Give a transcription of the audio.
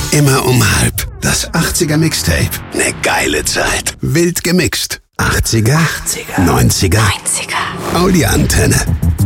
Immer um 12. Das 80er Mixtape. Ne geile Zeit. Wild gemixt. 80er, 90er. Audi Antenne.